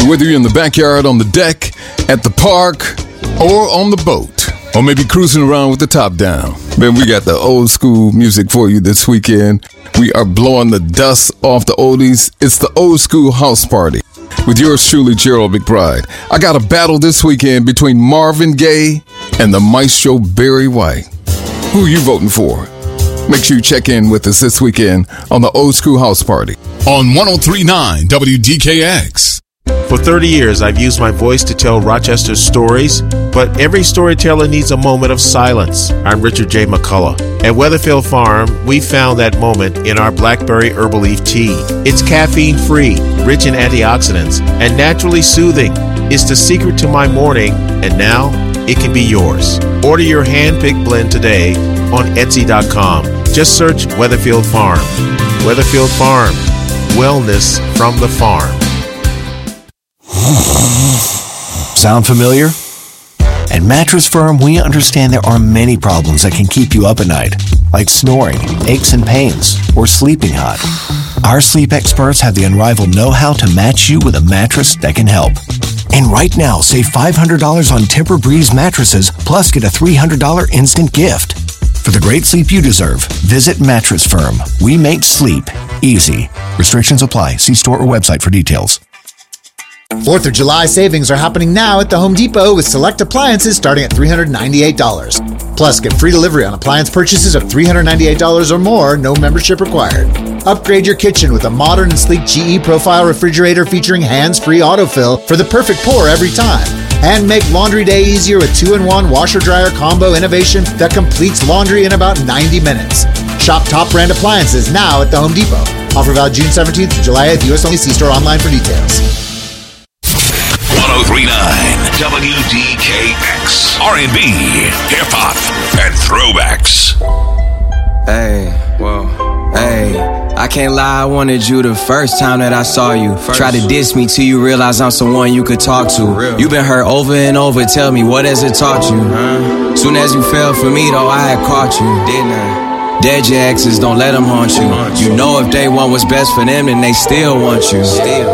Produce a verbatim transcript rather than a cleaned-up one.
Hey, whether you're in the backyard, on the deck, at the park, or on the boat, or maybe cruising around with the top down, man, we got the old school music for you this weekend. We are blowing the dust off the oldies. It's the old school house party with yours truly, Gerald McBride. I got a battle this weekend between Marvin Gaye and the maestro Barry White. Who are you voting for? Make sure you check in with us this weekend on the Old School House Party on one oh three point nine W D K X. For thirty years, I've used my voice to tell Rochester's stories, but every storyteller needs a moment of silence. I'm Richard J. McCullough. At Weatherfield Farm, we found that moment in our Blackberry Herbal Leaf Tea. It's caffeine-free, rich in antioxidants, and naturally soothing. It's the secret to my morning, and now it can be yours. Order your hand-picked blend today on Etsy dot com. Just search Weatherfield Farm. Weatherfield Farm. Wellness from the farm. Sound familiar? At Mattress Firm, we understand there are many problems that can keep you up at night, like snoring, aches and pains, or sleeping hot. Our sleep experts have the unrivaled know-how to match you with a mattress that can help. And right now, save five hundred dollars on Tempur-Breeze mattresses, plus get a three hundred dollars instant gift. For the great sleep you deserve, visit Mattress Firm. We make sleep easy. Restrictions apply. See store or website for details. fourth of July savings are happening now at the Home Depot with select appliances starting at three hundred ninety-eight dollars. Plus, get free delivery on appliance purchases of three hundred ninety-eight dollars or more, no membership required. Upgrade your kitchen with a modern and sleek G E Profile refrigerator featuring hands-free autofill for the perfect pour every time. And make laundry day easier with two in one washer-dryer combo innovation that completes laundry in about ninety minutes. Shop top brand appliances now at the Home Depot. Offer valid June seventeenth to July eighth. U S only. See store online for details. one oh three point nine W D K X. R and B, hip-hop, and throwbacks. Hey, whoa, hey. I can't lie, I wanted you the first time that I saw you. First. Try to diss me till you realize I'm someone you could talk to. You been hurt over and over, tell me, what has it taught you? Huh? Soon as you fell for me, though, I had caught you, didn't I? Dead your exes, don't let them haunt you. You know if they want what's best for them, then they still want you. Still.